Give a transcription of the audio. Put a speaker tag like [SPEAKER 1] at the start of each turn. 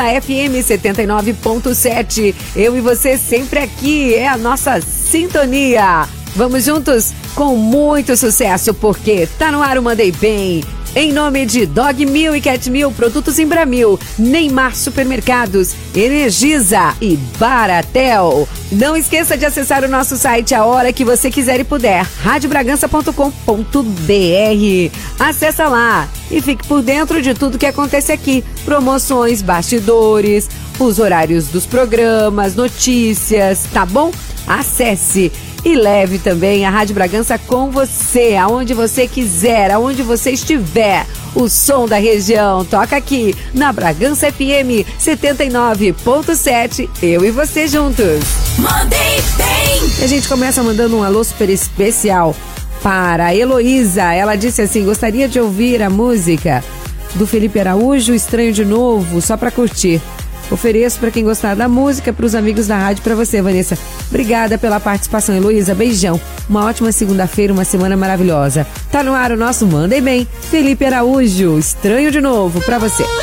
[SPEAKER 1] FM 79.7. Eu e você sempre aqui, é a nossa sintonia. Vamos juntos com muito sucesso, porque tá no ar o Mandei Bem. Em nome de Dog Mil e Cat Mil, Produtos Imbramil, Neymar Supermercados, Energisa e Baratel. Não esqueça de acessar o nosso site a hora que você quiser e puder, radiobragança.com.br. Acessa lá e fique por dentro de tudo que acontece aqui. Promoções, bastidores, os horários dos programas, notícias, tá bom? Acesse e leve também a Rádio Bragança com você, aonde você quiser, aonde você estiver. O som da região toca aqui na Bragança FM 79.7, eu e você juntos. Mandei bem! E a gente começa mandando um alô super especial para a Heloísa. Ela disse assim: gostaria de ouvir a música do Felipe Araújo, Estranho de Novo, só para curtir. Ofereço para quem gostar da música, para os amigos da rádio, para você, Vanessa. Obrigada pela participação, Heloísa. Beijão. Uma ótima segunda-feira, uma semana maravilhosa. Tá no ar o nosso Mandei Bem. Felipe Araújo, Estranho de Novo, para você.